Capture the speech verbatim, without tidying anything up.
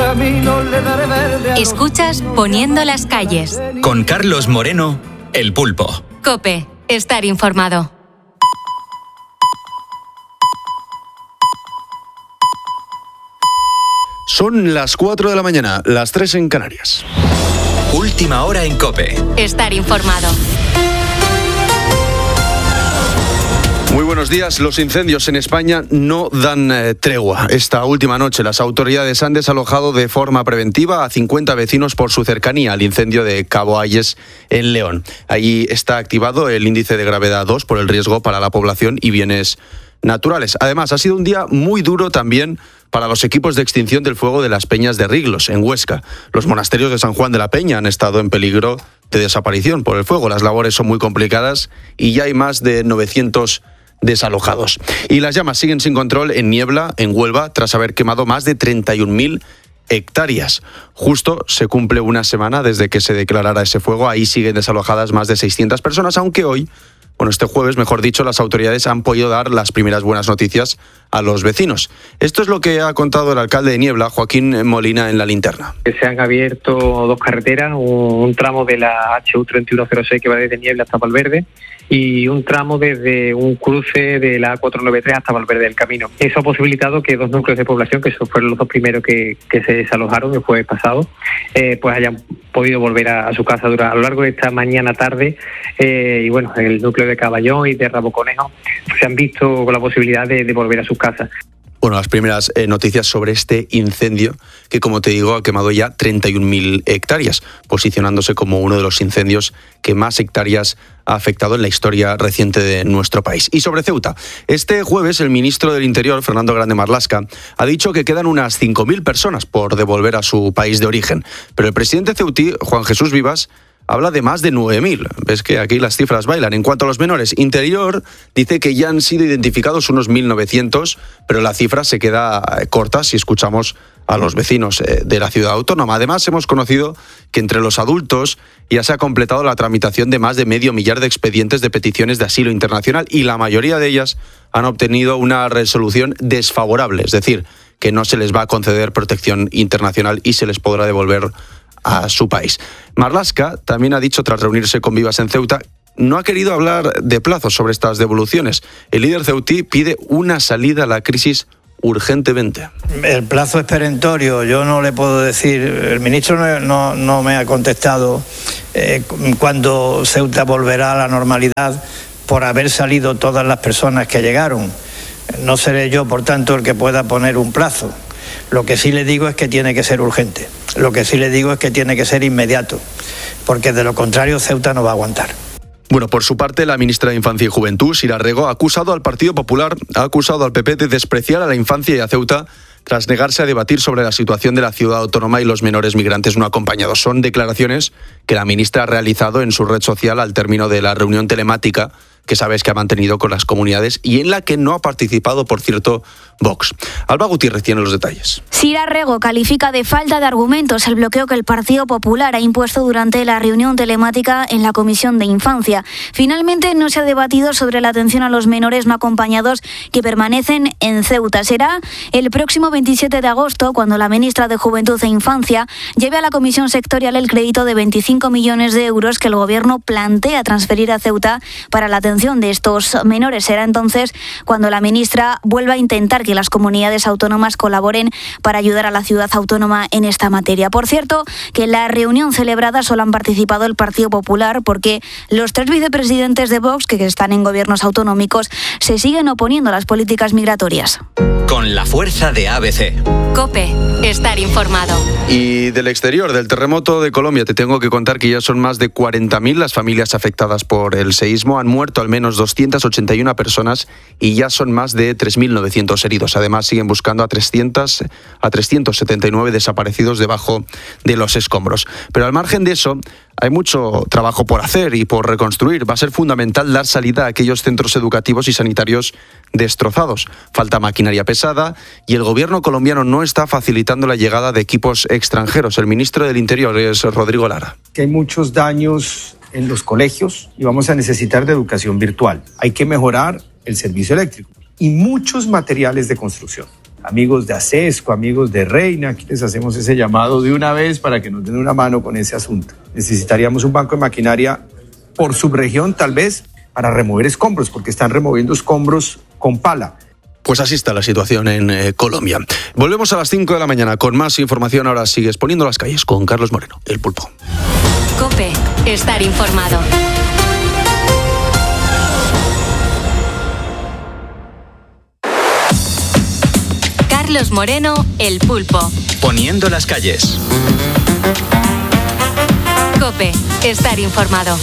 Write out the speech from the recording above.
camino le daré verde. Escuchas Poniendo las calles. Con Carlos Moreno, El Pulpo. COPE, estar informado. Son las cuatro de la mañana, las tres en Canarias. Última hora en COPE. Estar informado. Muy buenos días. Los incendios en España no dan eh, tregua. Esta última noche las autoridades han desalojado de forma preventiva a cincuenta vecinos por su cercanía al incendio de Cabo Ayes en León. Allí está activado el índice de gravedad dos por el riesgo para la población y bienes naturales. Además, ha sido un día muy duro también para los equipos de extinción del fuego de las Peñas de Riglos, en Huesca. Los monasterios de San Juan de la Peña han estado en peligro de desaparición por el fuego. Las labores son muy complicadas y ya hay más de novecientos desalojados. Y las llamas siguen sin control en Niebla, en Huelva, tras haber quemado más de treinta y un mil hectáreas. Justo se cumple una semana desde que se declarara ese fuego. Ahí siguen desalojadas más de seiscientas personas, aunque hoy, bueno, este jueves, mejor dicho, las autoridades han podido dar las primeras buenas noticias a los vecinos. Esto es lo que ha contado el alcalde de Niebla, Joaquín Molina, en La Linterna. Se han abierto dos carreteras, un tramo de la H U treinta y uno cero seis que va desde Niebla hasta Valverde y un tramo desde un cruce de la A cuatrocientos noventa y tres hasta Valverde del Camino. Eso ha posibilitado que dos núcleos de población, que esos fueron los dos primeros que, que se desalojaron el jueves pasado, eh, pues hayan podido volver a, a su casa durante, a lo largo de esta mañana tarde. Eh, y bueno, el núcleo de Caballón y de Raboconejo se han visto con la posibilidad de, de volver a sus casas. Bueno, las primeras eh, noticias sobre este incendio que, como te digo, ha quemado ya treinta y un mil hectáreas, posicionándose como uno de los incendios que más hectáreas ha afectado en la historia reciente de nuestro país. Y sobre Ceuta, este jueves el ministro del Interior, Fernando Grande Marlaska, ha dicho que quedan unas cinco mil personas por devolver a su país de origen. Pero el presidente ceutí, Juan Jesús Vivas, habla de más de nueve mil. Ves que aquí las cifras bailan. En cuanto a los menores, Interior dice que ya han sido identificados unos mil novecientos, pero la cifra se queda corta si escuchamos a los vecinos de la ciudad autónoma. Además, hemos conocido que entre los adultos ya se ha completado la tramitación de más de medio millar de expedientes de peticiones de asilo internacional y la mayoría de ellas han obtenido una resolución desfavorable, es decir, que no se les va a conceder protección internacional y se les podrá devolver a su país. Marlaska también ha dicho, tras reunirse con Vivas en Ceuta, no ha querido hablar de plazos sobre estas devoluciones. El líder ceutí pide una salida a la crisis urgentemente. El plazo es perentorio, yo no le puedo decir, el ministro no, no, no me ha contestado eh, cuándo Ceuta volverá a la normalidad por haber salido todas las personas que llegaron. No seré yo, por tanto, el que pueda poner un plazo. Lo que sí le digo es que tiene que ser urgente. Lo que sí le digo es que tiene que ser inmediato, porque de lo contrario Ceuta no va a aguantar. Bueno, por su parte, la ministra de Infancia y Juventud, Sira Rego, ha acusado al Partido Popular, ha acusado al P P de despreciar a la infancia y a Ceuta tras negarse a debatir sobre la situación de la ciudad autónoma y los menores migrantes no acompañados. Son declaraciones que la ministra ha realizado en su red social al término de la reunión telemática que sabes que ha mantenido con las comunidades y en la que no ha participado, por cierto, Vox. Alba Gutiérrez tiene los detalles. Sira Rego califica de falta de argumentos el bloqueo que el Partido Popular ha impuesto durante la reunión telemática en la Comisión de Infancia. Finalmente no se ha debatido sobre la atención a los menores no acompañados que permanecen en Ceuta. Será el próximo veintisiete de agosto cuando la ministra de Juventud e Infancia lleve a la Comisión Sectorial el crédito de veinticinco millones de euros que el Gobierno plantea transferir a Ceuta para la atención de estos menores. Será entonces cuando la ministra vuelva a intentar que las comunidades autónomas colaboren para ayudar a la ciudad autónoma en esta materia. Por cierto, que en la reunión celebrada solo han participado el Partido Popular porque los tres vicepresidentes de Vox, que están en gobiernos autonómicos, se siguen oponiendo a las políticas migratorias. Con la fuerza de A B C. COPE, estar informado. Y del exterior, del terremoto de Colombia, te tengo que contar que ya son más de cuarenta mil las familias afectadas por el seísmo. Han muerto al menos doscientas ochenta y una personas y ya son más de tres mil novecientos heridos. Además, siguen buscando a trescientos, a trescientos setenta y nueve desaparecidos debajo de los escombros. Pero al margen de eso, hay mucho trabajo por hacer y por reconstruir. Va a ser fundamental dar salida a aquellos centros educativos y sanitarios destrozados. Falta maquinaria pesada y el gobierno colombiano no está facilitando la llegada de equipos extranjeros. El ministro del Interior es Rodrigo Lara. Que hay muchos daños en los colegios y vamos a necesitar de educación virtual. Hay que mejorar el servicio eléctrico y muchos materiales de construcción. amigos de ASESCO, amigos de Reina, aquí les hacemos ese llamado de una vez para que nos den una mano con ese asunto. Necesitaríamos un banco de maquinaria por subregión, tal vez, para remover escombros, porque están removiendo escombros con pala. Pues así está la situación en eh, Colombia. Volvemos a las cinco de la mañana con más información. Ahora sigues poniendo las calles con Carlos Moreno, el Pulpo. COPE, estar informado. Carlos Moreno, el Pulpo. Poniendo las calles. COPE, estar informado.